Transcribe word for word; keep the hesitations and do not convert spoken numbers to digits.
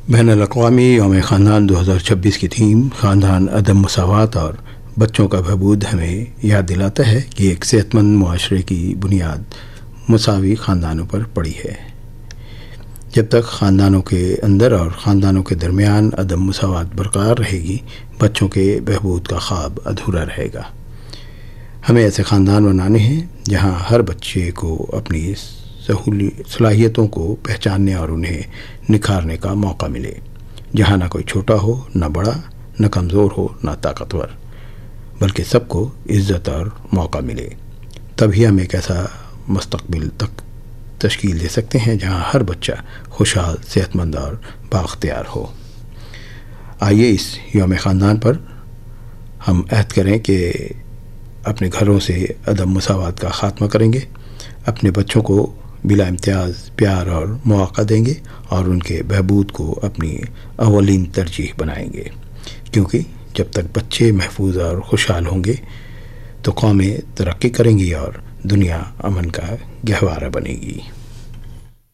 بین الاقوامی یوم خاندان دو ہزار چھبیس کی تھیم خاندان عدم مساوات اور بچوں کا بہبود ہمیں یاد دلاتا ہے کہ ایک صحت مند معاشرے کی بنیاد مساوی خاندانوں پر پڑی ہے۔ جب تک خاندانوں کے اندر اور خاندانوں کے درمیان عدم مساوات برقرار رہے گی، بچوں کے بہبود کا خواب ادھورا رہے گا۔ ہمیں ایسے خاندان بنانے ہیں جہاں ہر بچے کو اپنی سہولی صلاحیتوں کو پہچاننے اور انہیں نکھارنے کا موقع ملے، جہاں نہ کوئی چھوٹا ہو، نہ بڑا، نہ کمزور ہو، نہ طاقتور، بلکہ سب کو عزت اور موقع ملے۔ تبھی ہم ایک ایسا مستقبل تک تشکیل دے سکتے ہیں جہاں ہر بچہ خوشحال، صحت مند اور بااختیار ہو۔ آئیے اس یوم خاندان پر ہم عہد کریں کہ اپنے گھروں سے عدم مساوات کا خاتمہ کریں گے، اپنے بچوں کو بلا امتیاز پیار اور مواقع دیں گے اور ان کے بہبود کو اپنی اولین ترجیح بنائیں گے، کیونکہ جب تک بچے محفوظ اور خوشحال ہوں گے تو قومیں ترقی کریں گی اور دنیا امن کا گہوارہ بنے گی۔